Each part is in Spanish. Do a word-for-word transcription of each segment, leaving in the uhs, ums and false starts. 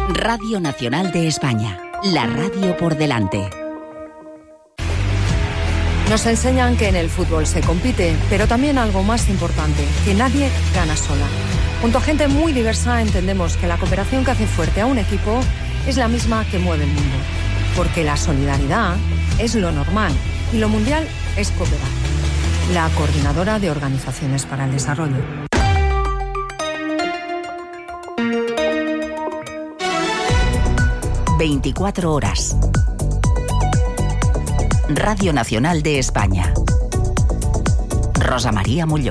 Radio Nacional de España, la radio por delante. Nos enseñan que en el fútbol se compite, pero también algo más importante, que nadie gana sola. Junto a gente muy diversa entendemos que la cooperación que hace fuerte a un equipo es la misma que mueve el mundo. Porque la solidaridad es lo normal y lo mundial es cooperar. La Coordinadora de Organizaciones para el Desarrollo. veinticuatro horas. Radio Nacional de España. Rosa María Molló.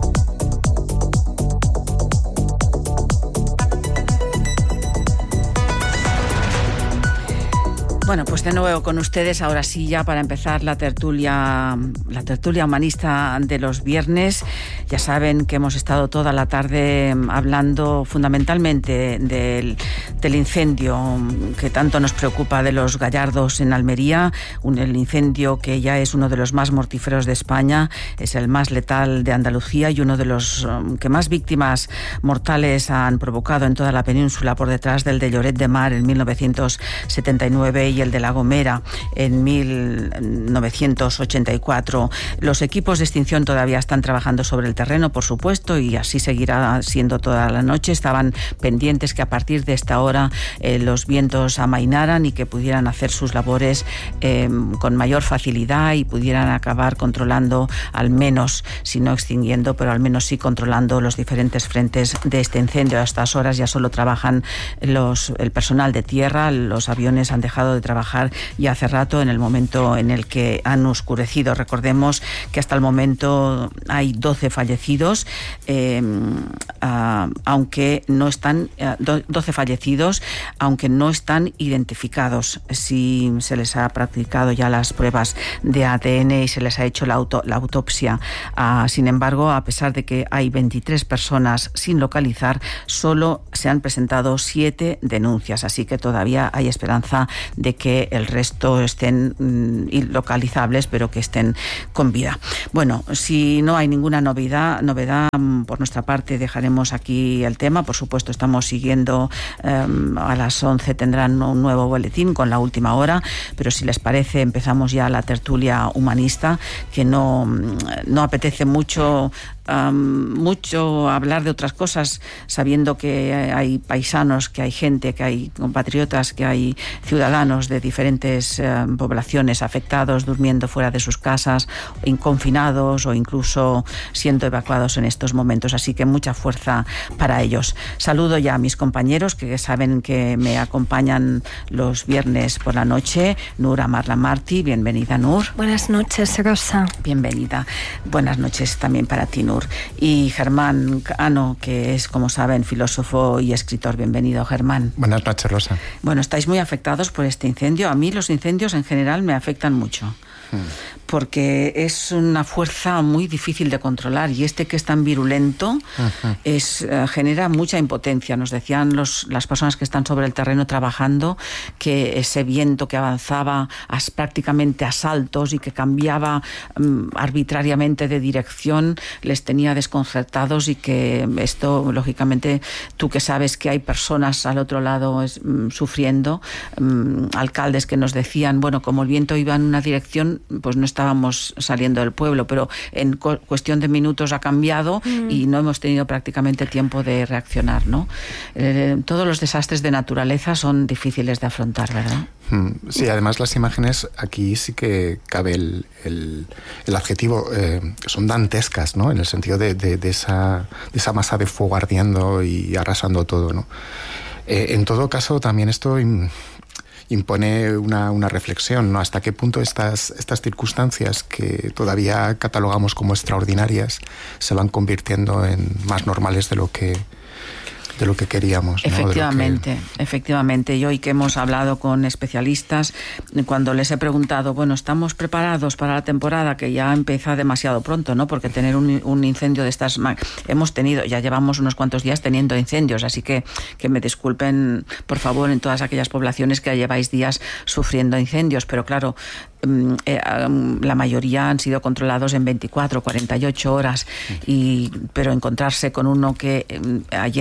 Bueno, pues de nuevo con ustedes, ahora sí ya para empezar la tertulia, la tertulia humanista de los viernes. Ya saben que hemos estado toda la tarde hablando fundamentalmente del, del incendio que tanto nos preocupa de los Gallardos en Almería, un, el incendio que ya es uno de los más mortíferos de España, es el más letal de Andalucía y uno de los um, que más víctimas mortales han provocado en toda la península, por detrás del de Lloret de Mar en mil novecientos setenta y nueve y el de La Gomera en mil novecientos ochenta y cuatro. Los equipos de extinción todavía están trabajando sobre el terreno, por supuesto, y así seguirá siendo toda la noche. Estaban pendientes que a partir de esta hora eh, los vientos amainaran y que pudieran hacer sus labores eh, con mayor facilidad y pudieran acabar controlando, al menos, si no extinguiendo, pero al menos sí controlando los diferentes frentes de este incendio. A estas horas ya solo trabajan los, el personal de tierra, los aviones han dejado de trabajar ya hace rato, en el momento en el que han oscurecido. Recordemos que hasta el momento hay doce fallecidos, eh, uh, aunque no están, uh, doce fallecidos, aunque no están identificados. Si se les ha practicado ya las pruebas de A D N y se les ha hecho la, auto, la autopsia. Uh, sin embargo, a pesar de que hay veintitrés personas sin localizar, solo se han presentado siete denuncias, así que todavía hay esperanza de que el resto estén mm, ilocalizables, pero que estén con vida. Bueno, si no hay ninguna novedad, novedad por nuestra parte, dejaremos aquí el tema. Por supuesto, estamos siguiendo, eh, a las once tendrán un nuevo boletín con la última hora, pero si les parece, empezamos ya la tertulia humanista, que no, no apetece mucho Um, mucho hablar de otras cosas, sabiendo que hay paisanos, que hay gente, que hay compatriotas, que hay ciudadanos de diferentes eh, poblaciones afectados, durmiendo fuera de sus casas, confinados o incluso siendo evacuados en estos momentos. Así que mucha fuerza para ellos. Saludo ya a mis compañeros que saben que me acompañan los viernes por la noche. Nur Amarla Martí, bienvenida, Nur. Buenas noches, Rosa. Bienvenida. Buenas noches también para ti, Nur. Y Germán Cano, que es, como saben, filósofo y escritor. Bienvenido, Germán. Buenas noches, Rosa. Bueno, estáis muy afectados por este incendio. A mí los incendios en general me afectan mucho. Porque es una fuerza muy difícil de controlar, y este que es tan virulento uh-huh. es, uh, genera mucha impotencia. Nos decían los, las personas que están sobre el terreno trabajando que ese viento que avanzaba a, prácticamente a saltos y que cambiaba um, arbitrariamente de dirección les tenía desconcertados, y que esto, lógicamente, tú que sabes que hay personas al otro lado es, um, sufriendo, um, alcaldes que nos decían, bueno, como el viento iba en una dirección, pues no estábamos saliendo del pueblo, pero en cu- cuestión de minutos ha cambiado mm. y no hemos tenido prácticamente tiempo de reaccionar, ¿no? Eh, todos los desastres de naturaleza son difíciles de afrontar, ¿verdad? Sí, además las imágenes, aquí sí que cabe el, el, el adjetivo, eh, son dantescas, ¿no? En el sentido de, de, de, esa, de esa masa de fuego ardiendo y arrasando todo, ¿no? Eh, en todo caso, también esto im, impone una, una reflexión, ¿no? Hasta qué punto estas, estas circunstancias que todavía catalogamos como extraordinarias se van convirtiendo en más normales de lo que de lo que queríamos, ¿no? Efectivamente, que... efectivamente. Y hoy que hemos hablado con especialistas, cuando les he preguntado, bueno, ¿estamos preparados para la temporada que ya empieza demasiado pronto, ¿no? Porque tener un, un incendio de estas... Hemos tenido, ya llevamos unos cuantos días teniendo incendios, así que que me disculpen, por favor, en todas aquellas poblaciones que lleváis días sufriendo incendios, pero claro, eh, la mayoría han sido controlados en veinticuatro, cuarenta y ocho horas, y, pero encontrarse con uno que eh, ayer empezó a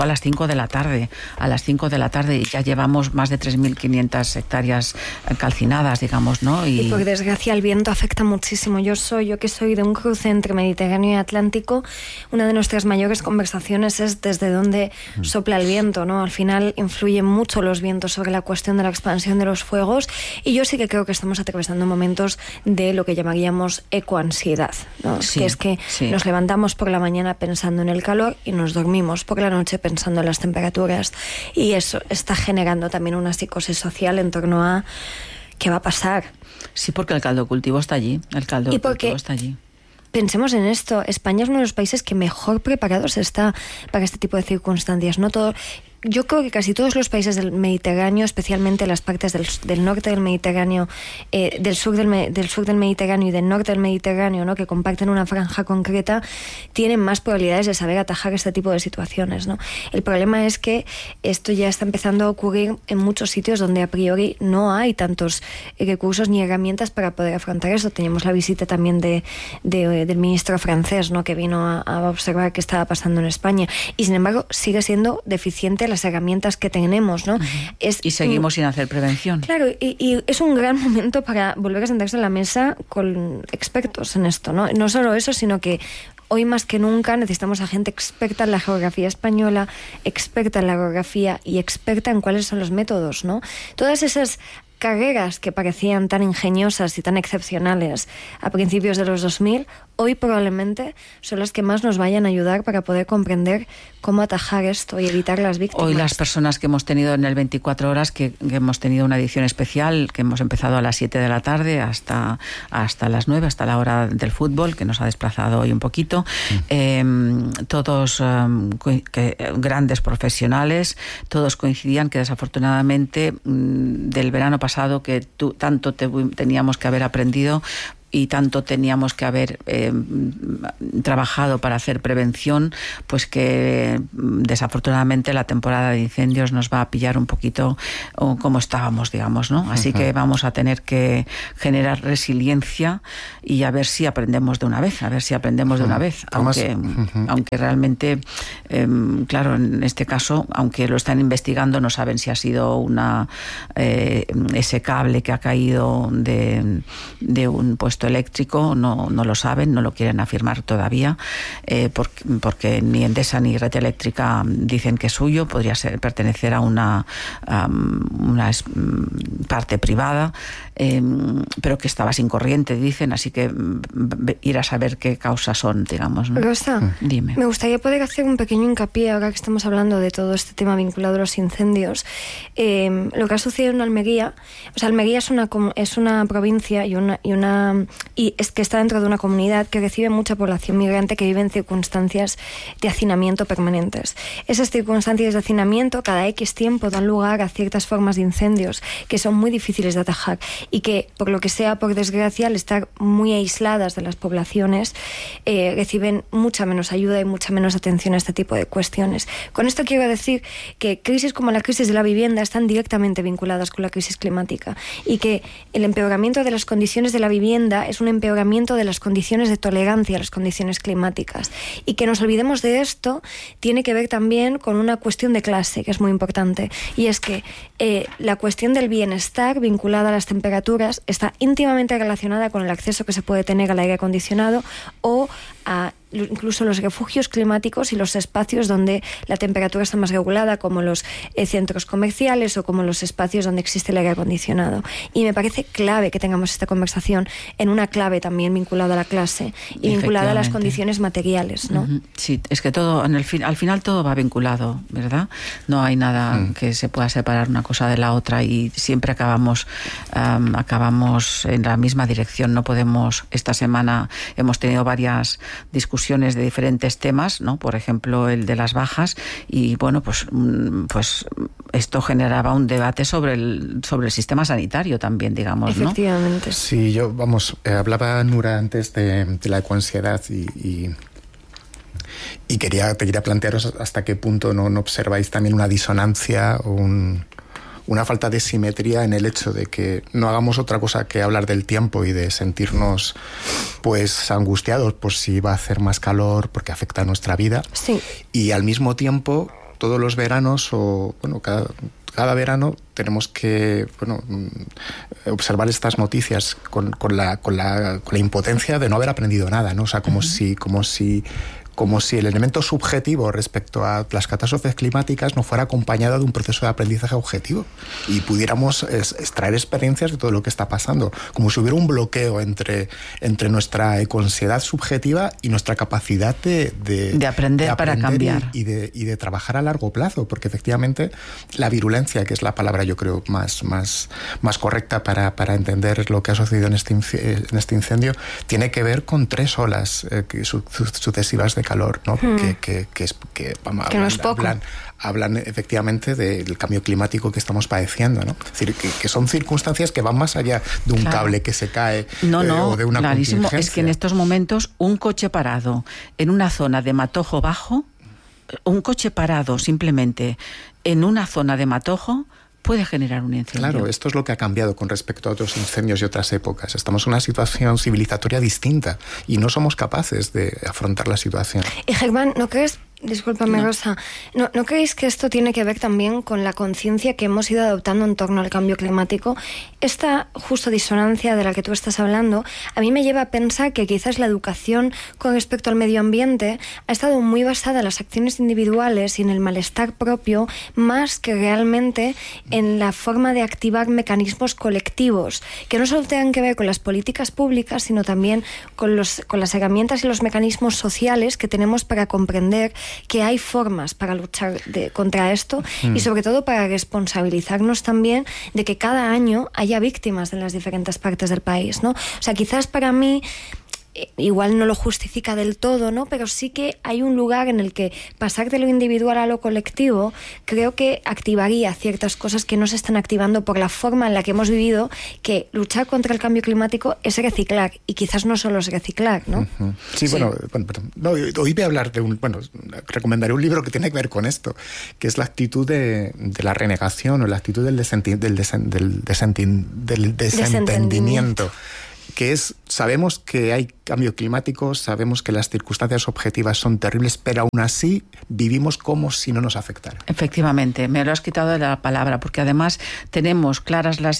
a las cinco de la tarde, a las cinco de la tarde, y ya llevamos más de tres mil quinientas hectáreas calcinadas, digamos, ¿no? Y, y por desgracia el viento afecta muchísimo. Yo soy, yo que soy de un cruce entre Mediterráneo y Atlántico, una de nuestras mayores conversaciones es desde dónde mm. sopla el viento, ¿no? Al final influyen mucho los vientos sobre la cuestión de la expansión de los fuegos, y yo sí que creo que estamos atravesando momentos de lo que llamaríamos ecoansiedad, ¿no? Sí, que es que sí. nos levantamos por la mañana pensando en el calor y nos dormimos por la noche pensando en las temperaturas, y eso está generando también una psicosis social en torno a qué va a pasar. Sí, porque el caldo de cultivo está allí, el caldo de cultivo está allí. Pensemos en esto, España es uno de los países que mejor preparados está para este tipo de circunstancias, no todo. Yo creo que casi todos los países del Mediterráneo, especialmente las partes del, del norte del Mediterráneo, eh, del, sur del, del sur del Mediterráneo y del norte del Mediterráneo, ¿no?, que comparten una franja concreta, tienen más probabilidades de saber atajar este tipo de situaciones, ¿no? El problema es que esto ya está empezando a ocurrir en muchos sitios donde a priori no hay tantos recursos ni herramientas para poder afrontar eso. Teníamos la visita también de, de, del ministro francés, ¿no?, que vino a, a observar qué estaba pasando en España, y sin embargo sigue siendo deficiente la las herramientas que tenemos, ¿no? Uh-huh. Es, y seguimos mm, sin hacer prevención. Claro, y, y es un gran momento para volver a sentarse en la mesa con expertos en esto, ¿no? No solo eso, sino que hoy más que nunca necesitamos a gente experta en la geografía española, experta en la geografía y experta en cuáles son los métodos, ¿no? Todas esas carreras que parecían tan ingeniosas y tan excepcionales a principios de los dos mil, hoy probablemente son las que más nos vayan a ayudar para poder comprender cómo atajar esto y evitar las víctimas. Hoy las personas que hemos tenido en el veinticuatro horas, que, que hemos tenido una edición especial, que hemos empezado a las siete de la tarde hasta, hasta las nueve, hasta la hora del fútbol, que nos ha desplazado hoy un poquito, mm. eh, todos eh, que, grandes profesionales, todos coincidían que desafortunadamente mm, del verano pasado que tú, tanto te, teníamos que haber aprendido y tanto teníamos que haber eh, trabajado para hacer prevención, pues que desafortunadamente la temporada de incendios nos va a pillar un poquito o como estábamos, digamos, ¿no? Así uh-huh. que vamos a tener que generar resiliencia y a ver si aprendemos de una vez, a ver si aprendemos uh-huh. de una vez, aunque, uh-huh. aunque realmente, eh, claro, en este caso, aunque lo están investigando, no saben si ha sido una eh, ese cable que ha caído de, de un puesto eléctrico, no, no lo saben, no lo quieren afirmar todavía, eh, porque, porque ni Endesa ni Red Eléctrica dicen que es suyo, podría ser pertenecer a una, um, una parte privada, eh, pero que estaba sin corriente, dicen, así que ir a saber qué causas son, digamos, ¿no? Rosa, dime. Me gustaría poder hacer un pequeño hincapié, ahora que estamos hablando de todo este tema vinculado a los incendios. Eh, lo que ha sucedido en Almería, o sea, Almería es una, es una provincia y una, y una y es que está dentro de una comunidad que recibe mucha población migrante que vive en circunstancias de hacinamiento permanentes. Esas circunstancias de hacinamiento cada X tiempo dan lugar a ciertas formas de incendios que son muy difíciles de atajar y que, por lo que sea, por desgracia, al estar muy aisladas de las poblaciones, eh, reciben mucha menos ayuda y mucha menos atención a este tipo de cuestiones. Con esto quiero decir que crisis como la crisis de la vivienda están directamente vinculadas con la crisis climática y que el empeoramiento de las condiciones de la vivienda es un empeoramiento de las condiciones de tolerancia a las condiciones climáticas. Y que nos olvidemos de esto tiene que ver también con una cuestión de clase, que es muy importante. Y es que eh, la cuestión del bienestar vinculada a las temperaturas está íntimamente relacionada con el acceso que se puede tener al aire acondicionado o a incluso los refugios climáticos y los espacios donde la temperatura está más regulada, como los eh, centros comerciales o como los espacios donde existe el aire acondicionado. Y me parece clave que tengamos esta conversación en una clave también vinculada a la clase y vinculada a las condiciones materiales, ¿no? Uh-huh. Sí, es que todo, en el fin, al final todo va vinculado, ¿verdad? No hay nada mm. que se pueda separar una cosa de la otra y siempre acabamos, um, acabamos en la misma dirección. No podemos, esta semana hemos tenido varias discusiones de diferentes temas, ¿no? Por ejemplo, el de las bajas y bueno, pues, pues esto generaba un debate sobre el sobre el sistema sanitario también, digamos, efectivamente, ¿no? Sí, yo, vamos, eh, hablaba Nura antes de, de la ecoansiedad y, y, y quería, te quería plantearos hasta qué punto no, no observáis también una disonancia o un... una falta de simetría en el hecho de que no hagamos otra cosa que hablar del tiempo y de sentirnos pues angustiados por si va a hacer más calor porque afecta a nuestra vida. Sí. Y al mismo tiempo todos los veranos o, bueno, cada... Cada verano tenemos que bueno, observar estas noticias con, con, la, con, la, con la impotencia de no haber aprendido nada, ¿no? O sea, como, uh-huh. si, como si... como si el elemento subjetivo respecto a las catástrofes climáticas no fuera acompañado de un proceso de aprendizaje objetivo y pudiéramos es, extraer experiencias de todo lo que está pasando, como si hubiera un bloqueo entre, entre nuestra ecoansiedad subjetiva y nuestra capacidad de, de, de, aprender, de aprender para cambiar y, y, de, y de trabajar a largo plazo, porque efectivamente la virulencia, que es la palabra yo creo más, más, más correcta para, para entender lo que ha sucedido en este, en este incendio, tiene que ver con tres olas eh, que, su, su, sucesivas de calor, ¿no? Hmm. Que, que, que, es, que, vamos, que hablan, no es poco. Hablan, hablan efectivamente del cambio climático que estamos padeciendo, ¿no? Es decir, que, que son circunstancias que van más allá de un claro. cable que se cae no, no, eh, o de una clarísimo. contingencia. Es que en estos momentos un coche parado en una zona de matojo bajo, un coche parado simplemente en una zona de matojo puede generar un incendio. Claro, esto es lo que ha cambiado con respecto a otros incendios y otras épocas. Estamos en una situación civilizatoria distinta y no somos capaces de afrontar la situación. Y Germán, ¿no crees? Discúlpame, no. Rosa. ¿No, ¿No creéis que esto tiene que ver también con la conciencia que hemos ido adoptando en torno al cambio climático? Esta justo disonancia de la que tú estás hablando a mí me lleva a pensar que quizás la educación con respecto al medio ambiente ha estado muy basada en las acciones individuales y en el malestar propio, más que realmente en la forma de activar mecanismos colectivos, que no solo tengan que ver con las políticas públicas, sino también con, los, con las herramientas y los mecanismos sociales que tenemos para comprender que hay formas para luchar de, contra esto mm. y sobre todo para responsabilizarnos también de que cada año haya víctimas en las diferentes partes del país, ¿no? O sea, quizás para mí igual no lo justifica del todo, ¿no? Pero sí que hay un lugar en el que pasar de lo individual a lo colectivo creo que activaría ciertas cosas que no se están activando por la forma en la que hemos vivido, que luchar contra el cambio climático es reciclar, y quizás no solo es reciclar, ¿no? Uh-huh. Sí, sí, bueno, bueno perdón. No, hoy voy a hablar de un, bueno, recomendaré un libro que tiene que ver con esto, que es la actitud de, de la renegación o la actitud del, desenti, del, desen, del, desenti, del desentendimiento. Que es, sabemos que hay cambio climático, sabemos que las circunstancias objetivas son terribles, pero aún así vivimos como si no nos afectara. Efectivamente, me lo has quitado de la palabra, porque además tenemos claras las...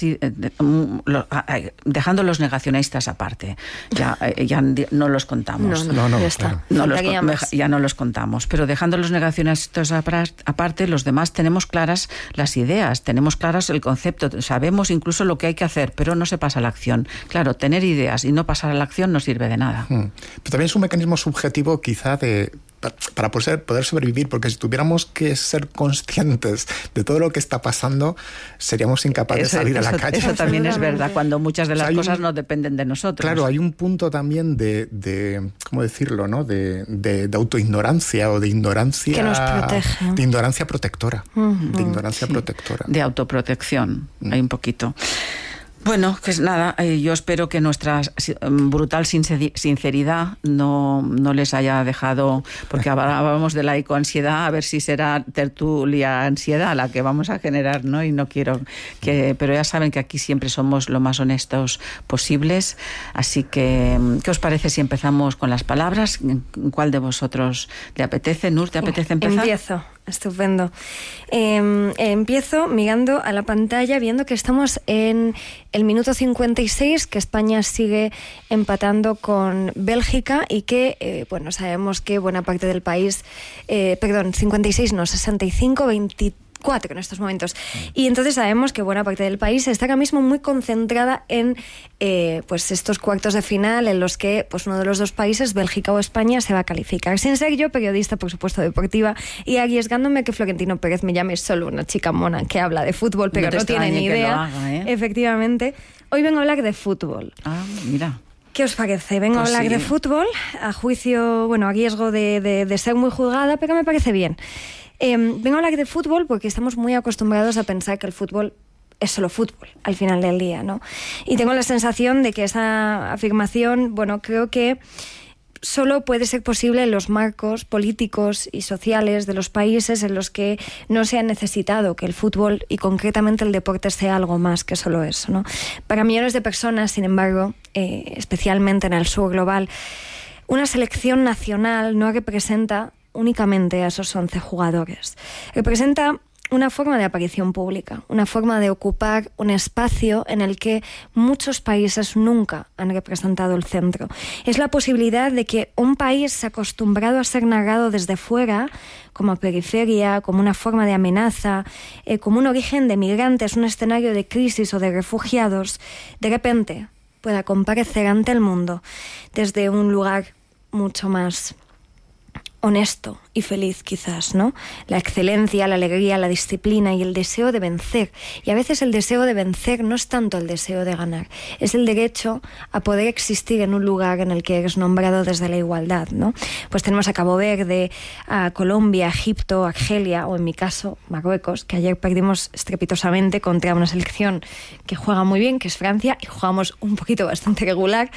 dejando los negacionistas aparte, ya, ya no los contamos. No, no, no, no ya está. Claro. No los, ya no los contamos, pero dejando los negacionistas aparte, los demás tenemos claras las ideas, tenemos claras el concepto, sabemos incluso lo que hay que hacer, pero no se pasa a la acción. Claro, tener ideas y no pasar a la acción no sirve de nada. Hmm. Pero también es un mecanismo subjetivo quizá de para poder, poder sobrevivir, porque si tuviéramos que ser conscientes de todo lo que está pasando, seríamos incapaces eso, de salir eso, a la calle. Eso también es verdad, cuando muchas de las o sea, cosas un, no dependen de nosotros. Claro, hay un punto también de, de ¿cómo decirlo?, ¿no? De, de, de autoignorancia o de ignorancia... Que nos protege. De ignorancia protectora. Uh-huh. De ignorancia sí, protectora. De autoprotección, uh-huh. Hay un poquito. Bueno, pues nada, eh, yo espero que nuestra brutal sinceridad no, no les haya dejado, porque hablábamos de la ecoansiedad, a ver si será tertulia ansiedad la que vamos a generar, ¿no? Y no quiero que... Pero ya saben que aquí siempre somos lo más honestos posibles, así que, ¿qué os parece si empezamos con las palabras? ¿Cuál de vosotros le apetece? Nur, ¿te apetece empezar? Empiezo. Estupendo. Eh, empiezo mirando a la pantalla, viendo que estamos en el minuto cincuenta y seis, que España sigue empatando con Bélgica y que, eh, bueno, sabemos que buena parte del país, eh, perdón, cincuenta y seis no, sesenta y cinco, veintitrés en estos momentos. Y entonces sabemos que buena parte del país está ahora mismo muy concentrada en eh, pues estos cuartos de final en los que pues uno de los dos países, Bélgica o España, se va a calificar. Sin ser yo periodista, por supuesto, deportiva, y arriesgándome que Florentino Pérez me llame solo una chica mona que habla de fútbol, pero no, no tiene ni idea. Haga, ¿eh? Efectivamente. Hoy vengo a hablar de fútbol. Ah, mira. ¿Qué os parece? Vengo pues a hablar sí. de fútbol, a juicio, bueno, a riesgo de, de, de ser muy juzgada, pero me parece bien. Eh, vengo a hablar de fútbol porque estamos muy acostumbrados a pensar que el fútbol es solo fútbol al final del día, ¿no? Y tengo la sensación de que esa afirmación, bueno, creo que solo puede ser posible en los marcos políticos y sociales de los países en los que no se ha necesitado que el fútbol y concretamente el deporte sea algo más que solo eso, ¿no? Para millones de personas, sin embargo, eh, especialmente en el sur global, una selección nacional no representa únicamente a esos once jugadores. Representa una forma de aparición pública, una forma de ocupar un espacio en el que muchos países nunca han representado el centro. Es la posibilidad de que un país acostumbrado a ser narrado desde fuera, como periferia, como una forma de amenaza, eh, como un origen de migrantes, un escenario de crisis o de refugiados, de repente pueda comparecer ante el mundo desde un lugar mucho más honesto y feliz, quizás, ¿no? La excelencia, la alegría, la disciplina y el deseo de vencer. Y a veces el deseo de vencer no es tanto el deseo de ganar, es el derecho a poder existir en un lugar en el que eres nombrado desde la igualdad, ¿no? Pues tenemos a Cabo Verde, a Colombia, Egipto, Argelia, o en mi caso, Marruecos, que ayer perdimos estrepitosamente contra una selección que juega muy bien, que es Francia, y jugamos un poquito bastante regular.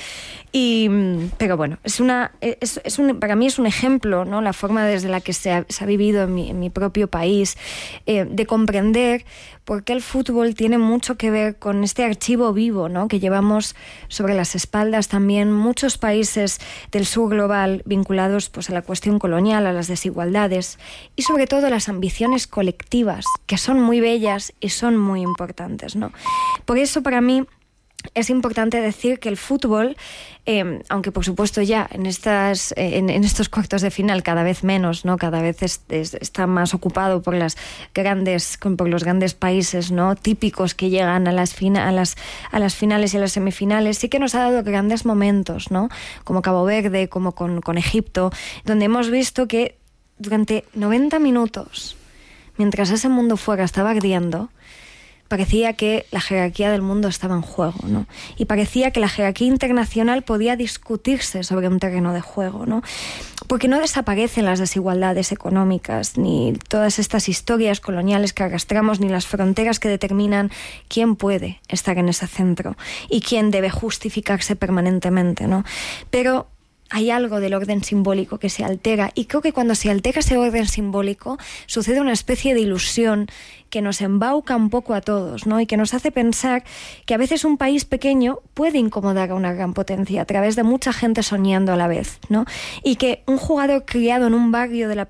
Y, pero bueno, es una, es, es un, para mí es un ejemplo, ¿no? La forma desde la que se ha, se ha vivido en mi, en mi propio país, eh, de comprender por qué el fútbol tiene mucho que ver con este archivo vivo, ¿no? Que llevamos sobre las espaldas también muchos países del sur global vinculados, pues, a la cuestión colonial, a las desigualdades y sobre todo a las ambiciones colectivas, que son muy bellas y son muy importantes, ¿no? Por eso, para mí, es importante decir que el fútbol, eh, aunque por supuesto ya en estas eh, en, en estos cuartos de final cada vez menos, ¿no? Cada vez es, es, está más ocupado por las grandes por los grandes países, ¿no? Típicos que llegan a las fina, a las a las finales y a las semifinales, sí que nos ha dado grandes momentos, ¿no? Como Cabo Verde, como con, con Egipto, donde hemos visto que durante noventa minutos, mientras ese mundo fuera estaba ardiendo, parecía que la jerarquía del mundo estaba en juego, ¿no? Y parecía que la jerarquía internacional podía discutirse sobre un terreno de juego, ¿no? Porque no desaparecen las desigualdades económicas, ni todas estas historias coloniales que arrastramos, ni las fronteras que determinan quién puede estar en ese centro y quién debe justificarse permanentemente, ¿no? Pero hay algo del orden simbólico que se altera, y creo que cuando se altera ese orden simbólico sucede una especie de ilusión que nos embauca un poco a todos, ¿no? Y que nos hace pensar que a veces un país pequeño puede incomodar a una gran potencia a través de mucha gente soñando a la vez, ¿no? Y que un jugador criado en un barrio de la